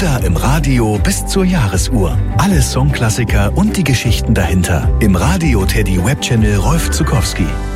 oder im Radio bis zur Jahresuhr. Alle Songklassiker und die Geschichten dahinter im Radio Teddy Webchannel Rolf Zuckowski.